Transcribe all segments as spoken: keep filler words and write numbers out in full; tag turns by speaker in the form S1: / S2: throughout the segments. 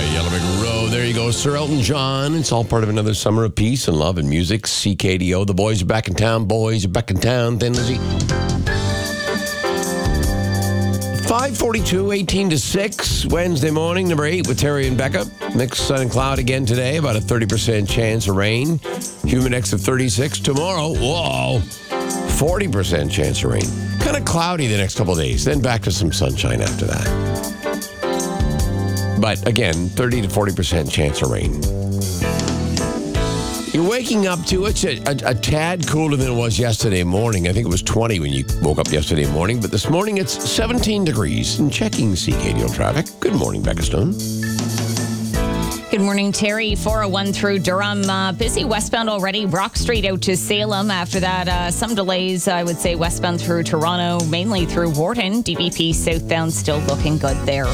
S1: Yellow Brick Road. There you go, Sir Elton John. It's all part of another summer of peace and love and music. C K D O. The boys are back in town. Boys are back in town. Thin Lizzy. five forty-two, eighteen to six, Wednesday morning, number eight with Terry and Becca. Mixed sun and cloud again today, about a thirty percent chance of rain. Humid index of thirty-six. Tomorrow, whoa, forty percent chance of rain. Kind of cloudy the next couple of days, then back to some sunshine after that. But again, thirty to forty percent chance of rain. You're waking up to it's a, a, a tad cooler than it was yesterday morning. I think it was twenty when you woke up yesterday morning. But this morning it's seventeen degrees. And checking C K D O traffic. Good morning, Becca Stone.
S2: Good morning, Terry. four oh one through Durham. Uh, busy westbound already. Brock Street out to Salem. After that, uh, some delays, I would say, westbound through Toronto, mainly through Wharton. D V P southbound still looking good there.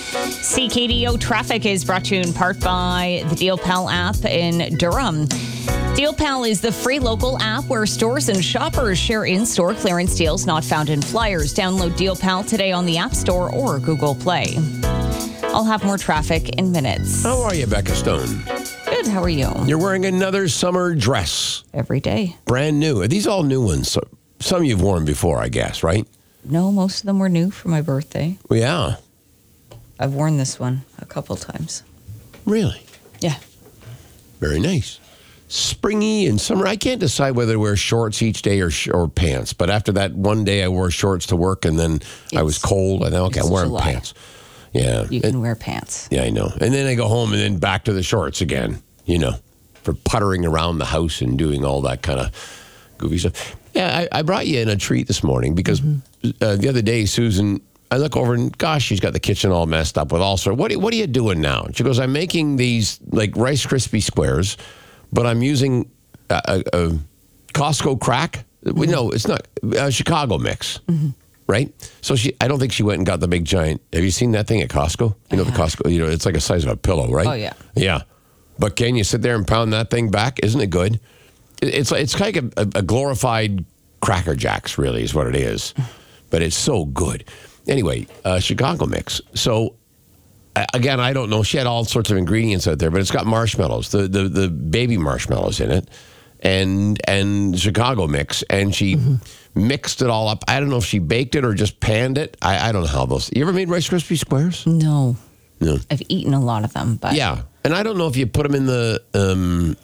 S2: C K D O traffic is brought to you in part by the DealPal app in Durham. DealPal is the free local app where stores and shoppers share in-store clearance deals not found in flyers. Download DealPal today on the App Store or Google Play. I'll have more traffic in minutes.
S1: How are you, Becca Stone?
S2: Good. How are you?
S1: You're wearing another summer dress.
S2: Every day.
S1: Brand new. Are these all new ones? So, some you've worn before, I guess, right?
S2: No, most of them were new for my birthday.
S1: Well, yeah.
S2: I've worn this one a couple times.
S1: Really?
S2: Yeah.
S1: Very nice. Springy and summer. I can't decide whether to wear shorts each day or sh- or pants. But after that one day, I wore shorts to work, and then it's, I was cold. I thought, okay, I'm wearing July. pants. Yeah.
S2: You can
S1: and,
S2: wear pants.
S1: Yeah, I know. And then I go home and then back to the shorts again, you know, for puttering around the house and doing all that kind of goofy stuff. Yeah, I, I brought you in a treat this morning because mm-hmm. uh, the other day, Susan, I look over and gosh, she's got the kitchen all messed up with all sorts. What, what are you doing now? And she goes, I'm making these like Rice Krispie squares, but I'm using a, a, a Costco crack. Mm-hmm. No, it's not a Chicago mix. Mm-hmm. Right? So she, I don't think she went and got the big giant. Have you seen that thing at Costco? You know, the Costco, you know, it's like the size of a pillow, right?
S2: Oh, yeah.
S1: Yeah. But can you sit there and pound that thing back? Isn't it good? It, it's, it's like a, a glorified Cracker Jacks, really, is what it is. But it's so good. Anyway, uh, Chicago mix. So, uh, again, I don't know. She had all sorts of ingredients out there, but it's got marshmallows, the, the, the baby marshmallows in it, and, and Chicago mix. And she... Mm-hmm. mixed it all up. I don't know if she baked it or just panned it. I, I don't know how those... You ever made Rice Krispie squares?
S2: No.
S1: No.
S2: I've eaten a lot of them, but...
S1: Yeah. And I don't know if you put them in the... Um,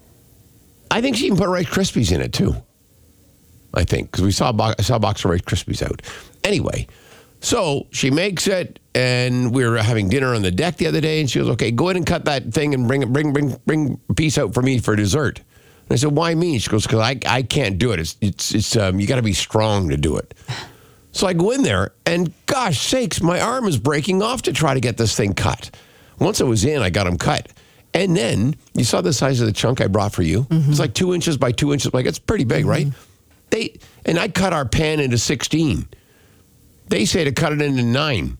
S1: I think she can put Rice Krispies in it, too. I think. Because we saw a, bo- I saw a box of Rice Krispies out. Anyway, so she makes it, and we were having dinner on the deck the other day, and she goes, okay, go in and cut that thing and bring, bring, bring, bring a piece out for me for dessert. I said, why me? She goes, because I, I can't do it. It's, it's, it's um, you got to be strong to do it. So I go in there, and gosh sakes, my arm is breaking off to try to get this thing cut. Once I was in, I got them cut. And then, you saw the size of the chunk I brought for you? Mm-hmm. It's like two inches by two inches. Like, it's pretty big, mm-hmm. right? They And I cut our pan into sixteen. They say to cut it into nine.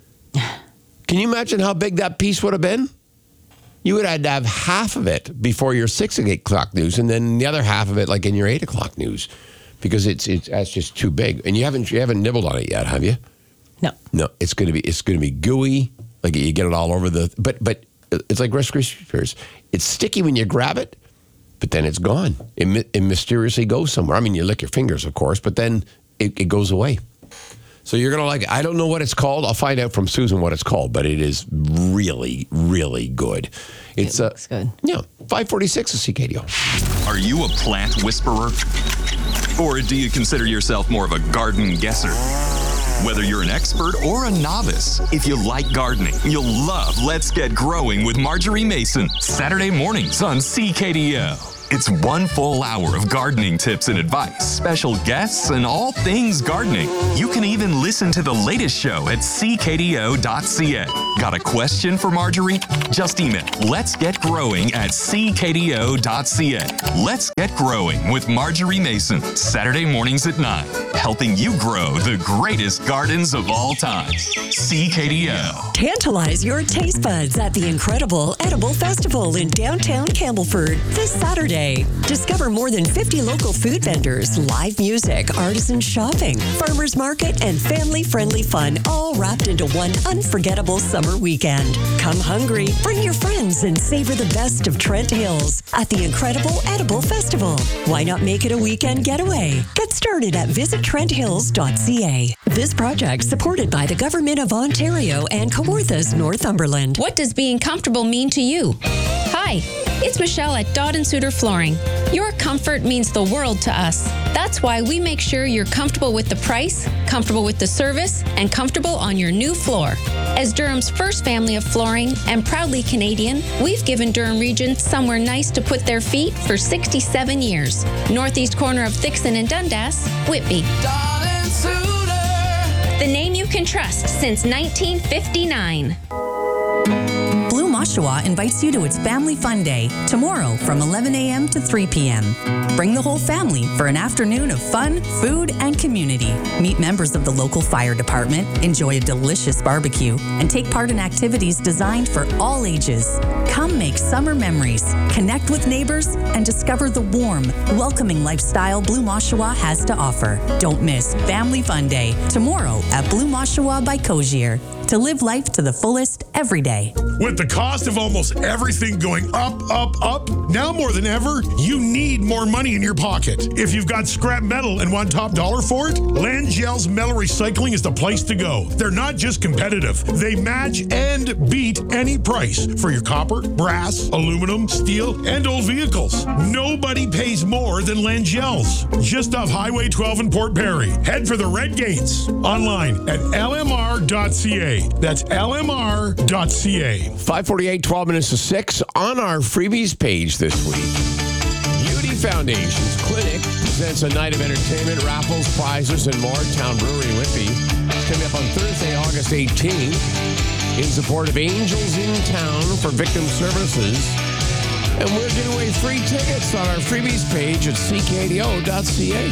S1: Can you imagine how big that piece would have been? You would have to have half of it before your six o'clock news, and then the other half of it like in your eight o'clock news, because it's it's that's just too big. And you haven't you haven't nibbled on it yet, have you?
S2: No.
S1: No, it's gonna be it's gonna be gooey. Like you get it all over the. But but it's like Rice Krispie squares. It's sticky when you grab it, but then it's gone. It, it mysteriously goes somewhere. I mean, you lick your fingers, of course, but then it, it goes away. So you're going to like it. I don't know what it's called. I'll find out from Susan what it's called, but it is really, really good. It's
S2: it looks uh, good.
S1: Yeah, five forty-six is C K D O.
S3: Are you a plant whisperer? Or do you consider yourself more of a garden guesser? Whether you're an expert or a novice, if you like gardening, you'll love Let's Get Growing with Marjorie Mason. Saturday mornings on C K D O. It's one full hour of gardening tips and advice, special guests, and all things gardening. You can even listen to the latest show at c k d o dot c a. Got a question for Marjorie? Just email Let's Get Growing at c k d o dot c a. Let's Get Growing with Marjorie Mason, Saturday mornings at nine. helping you grow the greatest gardens of all time. C K D O.
S4: Tantalize your taste buds at the incredible Edible Festival in downtown Campbellford this Saturday. Discover more than fifty local food vendors, live music, artisan shopping, farmers market, and family-friendly fun, all wrapped into one unforgettable summer weekend. Come hungry, bring your friends, and savor the best of Trent Hills at the incredible Edible Festival. Why not make it a weekend getaway? Get started at visit trent hills dot c a. This project supported by the Government of Ontario and Kawarthas Northumberland.
S5: What does being comfortable mean to you? Hi, it's Michelle at Dodd and Suter Flooring. Your comfort means the world to us. That's why we make sure you're comfortable with the price, comfortable with the service, and comfortable on your new floor. As Durham's first family of flooring and proudly Canadian, we've given Durham Region somewhere nice to put their feet for sixty-seven years. Northeast corner of Thixon and Dundas, Whitby.
S6: Dodd and Suter.
S5: The name you can trust since nineteen fifty-nine.
S7: Blue Oshawa invites you to its Family Fun Day tomorrow from eleven a.m. to three p.m. Bring the whole family for an afternoon of fun, food, and community. Meet members of the local fire department, enjoy a delicious barbecue, and take part in activities designed for all ages. Come make summer memories, connect with neighbors, and discover the warm, welcoming lifestyle Blue Oshawa has to offer. Don't miss Family Fun Day tomorrow at Blue Oshawa by Cozier. To live life to the fullest every day.
S8: With the cost of almost everything going up, up, up, now more than ever, you need more money in your pocket. If you've got scrap metal and want top dollar for it, Langell's Metal Recycling is the place to go. They're not just competitive. They match and beat any price for your copper, brass, aluminum, steel, and old vehicles. Nobody pays more than Langell's. Just off Highway twelve in Port Perry. Head for the Red Gates. Online at l m r dot c a. That's l m r dot c a.
S1: five forty-eight, twelve minutes to six. On our freebies page this week, Beauty Foundation's Clinic presents a night of entertainment, raffles, prizes, and more. Town Brewery in Whitby. It's coming up on Thursday, August eighteenth, in support of Angels in Town for Victim Services. And we're giving away free tickets on our freebies page at c k d o dot c a.